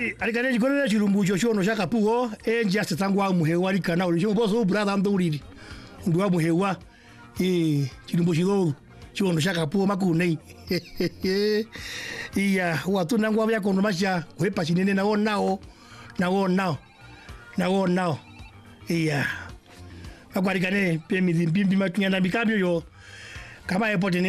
alikane jikona chirumbucho chono shakapuo just tangwa muhewa likana ulicho boso brother nduliri ndwa muhewa chirumbucho chono shakapuo makune iya watu nangwa bya kono masha kwepa chinene nao iya akwalikane pe mizimbi matunya na bikabyo yo kama epote